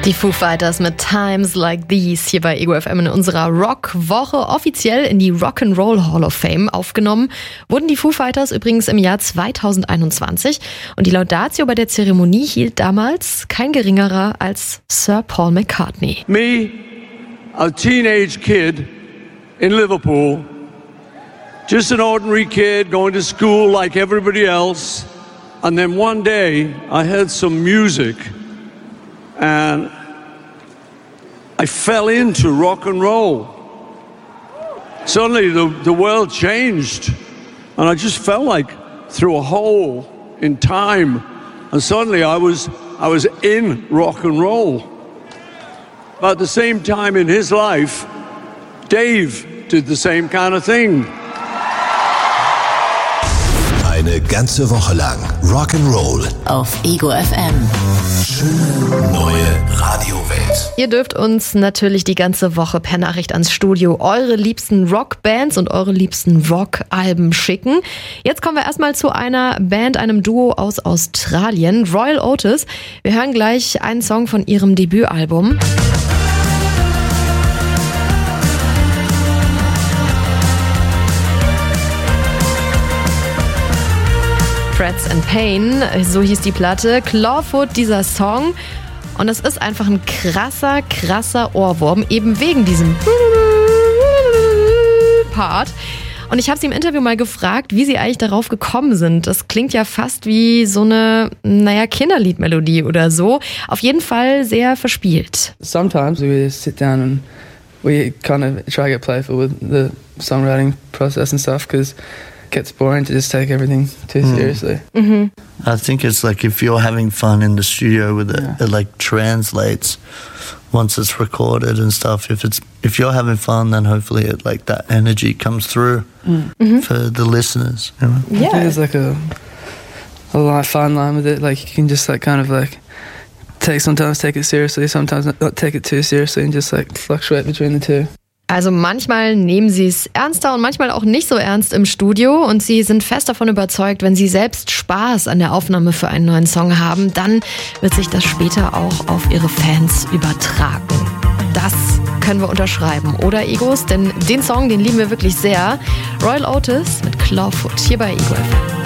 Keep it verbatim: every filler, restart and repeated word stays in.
Die Foo Fighters mit Times Like These hier bei Ego F M in unserer Rock-Woche offiziell in die Rock'n'Roll Hall of Fame aufgenommen. Wurden die Foo Fighters übrigens im Jahr zweitausendeinundzwanzig und die Laudatio bei der Zeremonie hielt damals kein geringerer als Sir Paul McCartney. Me, a teenage kid in Liverpool, just an ordinary kid going to school like everybody else, and then one day I heard some music and I fell into rock and roll. Suddenly the, the world changed and I just felt like through a hole in time, and suddenly I was I was in rock and roll. But at the same time in his life, Dave did the same kind of thing. Eine ganze Woche lang Rock'n'Roll auf Ego F M. Schöne neue Radiowelt. Ihr dürft uns natürlich die ganze Woche per Nachricht ans Studio eure liebsten Rockbands und eure liebsten Rockalben schicken. Jetzt kommen wir erstmal zu einer Band, einem Duo aus Australien, Royal Otis. Wir hören gleich einen Song von ihrem Debütalbum. Frets and Pain, so hieß die Platte. Clawfoot, dieser Song. Und es ist einfach ein krasser, krasser Ohrwurm, eben wegen diesem Part. Und ich habe sie im Interview mal gefragt, wie sie eigentlich darauf gekommen sind. Das klingt ja fast wie so eine, naja, Kinderliedmelodie oder so. Auf jeden Fall sehr verspielt. Sometimes we sit down and we kind of try to get playful with the songwriting process and stuff, because gets boring to just take everything too mm. seriously. Mm-hmm. I think it's like if you're having fun in the studio with it, yeah. it like translates once it's recorded and stuff. If it's if you're having fun, then hopefully it like that energy comes through mm-hmm. for the listeners. You know? Yeah, I think there's like a a lot of fun line with it. Like you can just like kind of like take sometimes take it seriously, sometimes not take it too seriously, and just like fluctuate between the two. Also manchmal nehmen sie es ernster und manchmal auch nicht so ernst im Studio und sie sind fest davon überzeugt, wenn sie selbst Spaß an der Aufnahme für einen neuen Song haben, dann wird sich das später auch auf ihre Fans übertragen. Das können wir unterschreiben, oder Egos? Denn den Song, den lieben wir wirklich sehr. Royal Otis mit Clawfoot hier bei Ego F M.